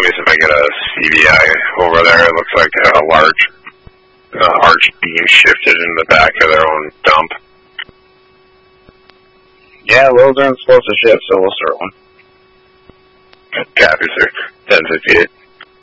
me see if I get a CBI over there. It looks like a large arch beam shifted in the back of their own dump. Yeah, those aren't supposed to shift, so we'll start one. Copy, sir. 10-58.